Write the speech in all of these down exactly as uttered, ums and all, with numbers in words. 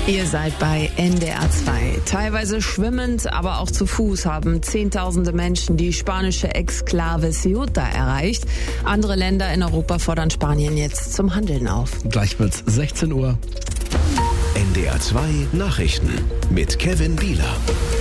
Ihr seid bei N D R zwei. Teilweise schwimmend, aber auch zu Fuß haben Zehntausende Menschen die spanische Exklave Ceuta erreicht. Andere Länder in Europa fordern Spanien jetzt zum Handeln auf. Gleich wird's sechzehn Uhr. N D R zwei Nachrichten mit Kevin Bieler.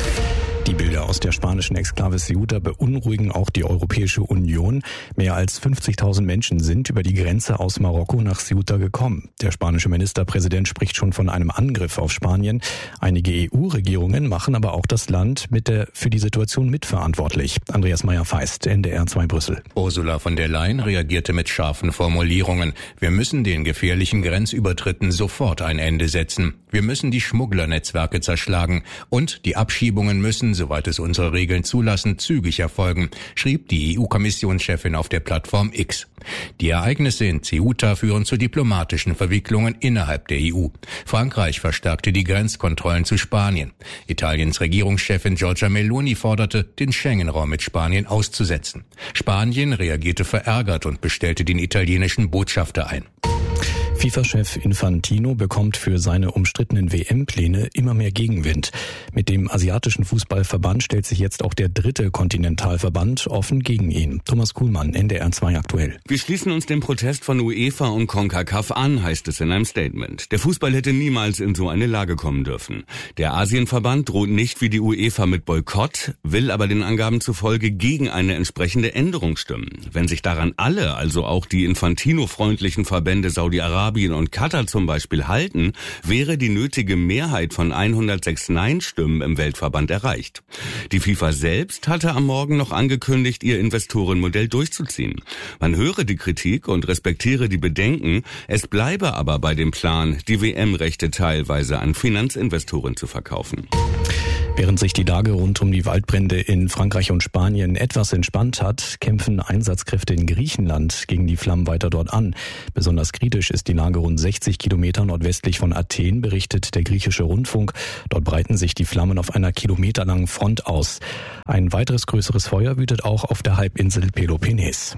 Die Bilder aus der spanischen Exklave Ceuta beunruhigen auch die Europäische Union. Mehr als fünfzigtausend Menschen sind über die Grenze aus Marokko nach Ceuta gekommen. Der spanische Ministerpräsident spricht schon von einem Angriff auf Spanien. Einige E U-Regierungen machen aber auch das Land mit der, für die Situation mitverantwortlich. Andreas Meyer-Feist, N D R zwei Brüssel. Ursula von der Leyen reagierte mit scharfen Formulierungen. Wir müssen den gefährlichen Grenzübertritten sofort ein Ende setzen. Wir müssen die Schmugglernetzwerke zerschlagen und die Abschiebungen müssen, soweit es unsere Regeln zulassen, zügig erfolgen, schrieb die E U-Kommissionschefin auf der Plattform X. Die Ereignisse in Ceuta führen zu diplomatischen Verwicklungen innerhalb der E U. Frankreich verstärkte die Grenzkontrollen zu Spanien. Italiens Regierungschefin Giorgia Meloni forderte, den Schengen-Raum mit Spanien auszusetzen. Spanien reagierte verärgert und bestellte den italienischen Botschafter ein. FIFA-Chef Infantino bekommt für seine umstrittenen W M-Pläne immer mehr Gegenwind. Mit dem asiatischen Fußballverband stellt sich jetzt auch der dritte Kontinentalverband offen gegen ihn. Thomas Kuhlmann, N D R zwei aktuell. Wir schließen uns dem Protest von UEFA und CONCACAF an, heißt es in einem Statement. Der Fußball hätte niemals in so eine Lage kommen dürfen. Der Asienverband droht nicht wie die UEFA mit Boykott, will aber den Angaben zufolge gegen eine entsprechende Änderung stimmen. Wenn sich daran alle, also auch die Infantino-freundlichen Verbände Saudi-Arabien und Katar zum Beispiel halten, wäre die nötige Mehrheit von hundertsechs Nein-Stimmen im Weltverband erreicht. Die FIFA selbst hatte am Morgen noch angekündigt, ihr Investorenmodell durchzuziehen. Man höre die Kritik und respektiere die Bedenken, es bleibe aber bei dem Plan, die W M-Rechte teilweise an Finanzinvestoren zu verkaufen. Während sich die Lage rund um die Waldbrände in Frankreich und Spanien etwas entspannt hat, kämpfen Einsatzkräfte in Griechenland gegen die Flammen weiter dort an. Besonders kritisch ist die Lage rund sechzig Kilometer nordwestlich von Athen, berichtet der griechische Rundfunk. Dort breiten sich die Flammen auf einer kilometerlangen Front aus. Ein weiteres größeres Feuer wütet auch auf der Halbinsel Peloponnes.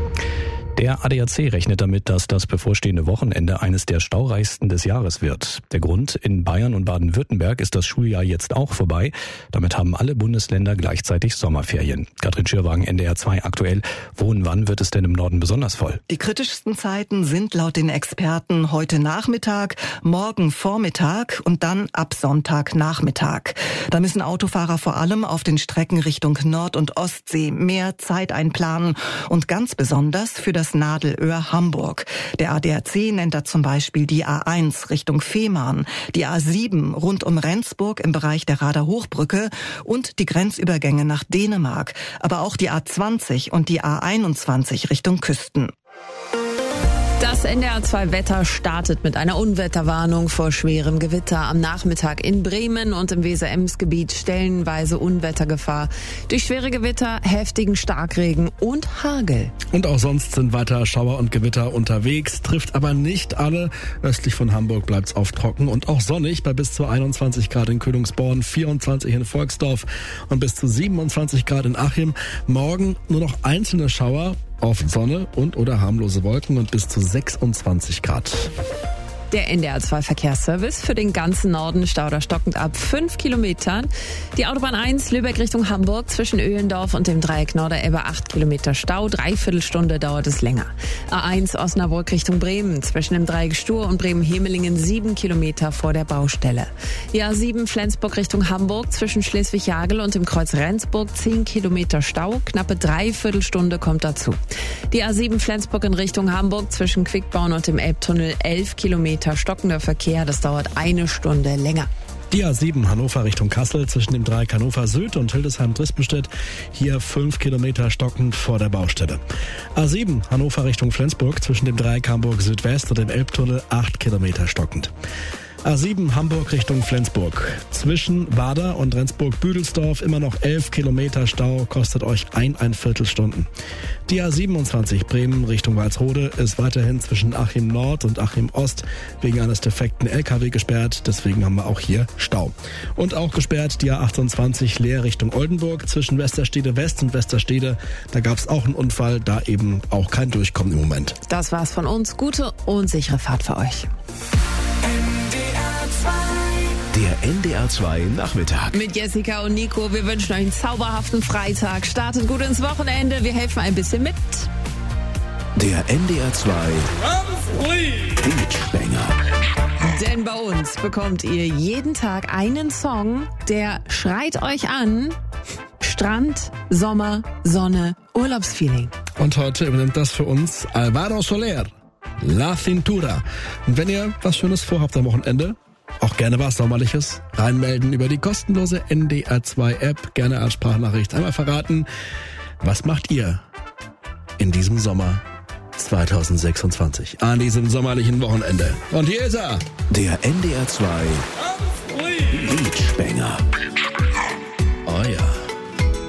Der A D A C rechnet damit, dass das bevorstehende Wochenende eines der staureichsten des Jahres wird. Der Grund: in Bayern und Baden-Württemberg ist das Schuljahr jetzt auch vorbei. Damit haben alle Bundesländer gleichzeitig Sommerferien. Katrin Schirwagen, N D R zwei aktuell. Wo und wann wird es denn im Norden besonders voll? Die kritischsten Zeiten sind laut den Experten heute Nachmittag, morgen Vormittag und dann ab Sonntagnachmittag. Da müssen Autofahrer vor allem auf den Strecken Richtung Nord- und Ostsee mehr Zeit einplanen und ganz besonders für das Nadelöhr Hamburg. Der A D A C nennt da zum Beispiel die A eins Richtung Fehmarn, die A sieben rund um Rendsburg im Bereich der Rader Hochbrücke und die Grenzübergänge nach Dänemark, aber auch die A zwanzig und die A einundzwanzig Richtung Küsten. Das N D R zwei Wetter startet mit einer Unwetterwarnung vor schwerem Gewitter. Am Nachmittag in Bremen und im Weser-Ems-Gebiet stellenweise Unwettergefahr. Durch schwere Gewitter, heftigen Starkregen und Hagel. Und auch sonst sind weiter Schauer und Gewitter unterwegs, trifft aber nicht alle. Östlich von Hamburg bleibt's oft trocken und auch sonnig bei bis zu einundzwanzig Grad in Königsborn, vierundzwanzig in Volksdorf und bis zu siebenundzwanzig Grad in Achim. Morgen nur noch einzelne Schauer. Oft Sonne und oder harmlose Wolken und bis zu sechsundzwanzig Grad. Der N D R zwei Verkehrsservice für den ganzen Norden stauder stockend ab fünf Kilometern. Die Autobahn eins Lübeck Richtung Hamburg zwischen Öhlendorf und dem Dreieck Norderelbe acht Kilometer Stau. Dreiviertel Stunde dauert es länger. A eins Osnabrück Richtung Bremen zwischen dem Dreieck Stur und Bremen-Hemelingen sieben Kilometer vor der Baustelle. Die A sieben Flensburg Richtung Hamburg zwischen Schleswig-Jagel und dem Kreuz Rendsburg zehn Kilometer Stau. Knappe Dreiviertel Stunde kommt dazu. Die A sieben Flensburg in Richtung Hamburg zwischen Quickborn und dem Elbtunnel elf Kilometer stockender Verkehr, das dauert eine Stunde länger. Die A sieben Hannover Richtung Kassel zwischen dem Dreieck Hannover Süd und Hildesheim-Drispenstedt. Hier fünf Kilometer stockend vor der Baustelle. A sieben Hannover Richtung Flensburg zwischen dem Dreieck Hamburg Südwest und dem Elbtunnel acht Kilometer stockend. A sieben Hamburg Richtung Flensburg. Zwischen Wader und Rendsburg-Büdelsdorf immer noch elf Kilometer Stau, kostet euch eineinviertel Stunden. Die A siebenundzwanzig Bremen Richtung Walsrode ist weiterhin zwischen Achim Nord und Achim Ost wegen eines defekten L K W gesperrt, deswegen haben wir auch hier Stau. Und auch gesperrt die A achtundzwanzig Leer Richtung Oldenburg zwischen Westerstede West und Westerstede. Da gab es auch einen Unfall, da eben auch kein Durchkommen im Moment. Das war's von uns. Gute und sichere Fahrt für euch. N D R zwei D R zwei Nachmittag. Mit Jessica und Nico, wir wünschen euch einen zauberhaften Freitag. Startet gut ins Wochenende, wir helfen ein bisschen mit. Der N D R zwei Beachbanger. Denn bei uns bekommt ihr jeden Tag einen Song, der schreit euch an. Strand, Sommer, Sonne, Urlaubsfeeling. Und heute übernimmt das für uns Alvaro Soler, La Cintura. Und wenn ihr was Schönes vorhabt am Wochenende, auch gerne was Sommerliches, reinmelden über die kostenlose N D R zwei App, gerne als Sprachnachricht. Einmal verraten, was macht ihr in diesem Sommer zwanzig sechsundzwanzig, an diesem sommerlichen Wochenende? Und hier ist er, der N D R zwei Beachbanger. Oh ja.